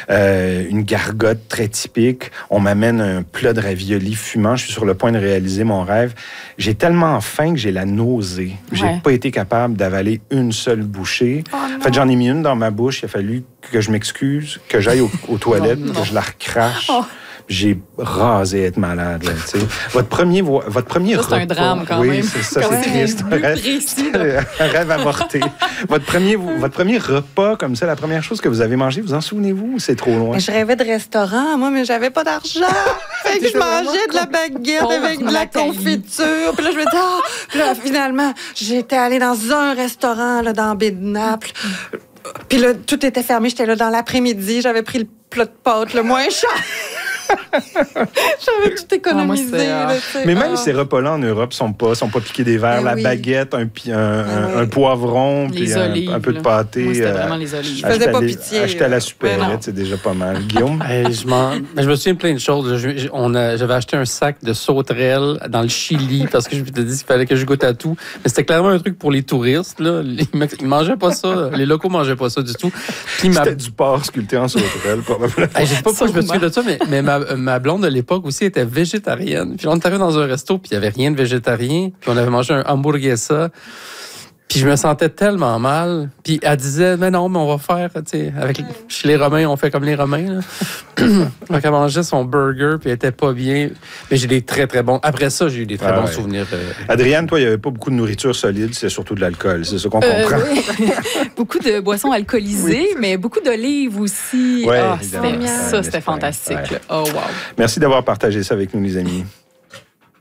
une gargote très typique. On m'amène un plat de raviolis fumant. Je suis sur le point de réaliser mon rêve. J'ai tellement faim que j'ai la nausée. J'ai pas été capable d'avaler une seule bouchée. En fait, j'en ai mis une dans ma bouche. Il a fallu que je m'excuse, que j'aille aux toilettes, que je la recrache. J'ai rasé être malade. Là, votre premier repas... C'est un drame quand même. Oui, c'est ça, c'est triste. Un rêve avorté. Votre premier repas comme ça, la première chose que vous avez mangé, vous en souvenez-vous ou c'est trop loin? Je rêvais de restaurant, moi, mais j'avais pas d'argent. Fait que je mangeais de la baguette avec de la confiture. Puis là, je me disais, Puis là, finalement, j'étais allée dans un restaurant là, dans baie de Naples. Puis là, tout était fermé. J'étais là dans l'après-midi. J'avais pris le plat de pâtes le moins cher. J'avais tout économisé. Mais même ces repas-là en Europe sont pas piqués des verres. La baguette, un poivron, puis un peu de pâté. Moi, c'était vraiment les olives. Je faisais pas pitié. Acheter à la supérette, c'est déjà pas mal. Guillaume? Je me souviens de plein de choses. J'avais acheté un sac de sauterelles dans le Chili parce que je m'étais dit qu'il fallait que je goûte à tout. Mais c'était clairement un truc pour les touristes. Là. Ils mangeaient pas ça. Les locaux mangeaient pas ça du tout. C'était du porc sculpté en sauterelles, probablement. Je sais pas pourquoi je me souviens de ça, mais ma blonde de l'époque aussi était végétarienne. Puis on est arrivé dans un resto, puis il n'y avait rien de végétarien. Puis on avait mangé un hamburguesa. Puis je me sentais tellement mal. Puis elle disait, mais non, mais on va faire, tu sais, chez les Romains, on fait comme les Romains. Donc elle mangeait son burger, puis elle était pas bien. Mais j'ai des très, très bons... Après ça, j'ai eu des très bons souvenirs. Adrienne, toi, il n'y avait pas beaucoup de nourriture solide, c'est surtout de l'alcool. C'est ça qu'on comprend. Oui. Beaucoup de boissons alcoolisées, mais beaucoup d'olives aussi. Ouais, c'était fantastique. Ouais. Oh, wow. Merci d'avoir partagé ça avec nous, les amis.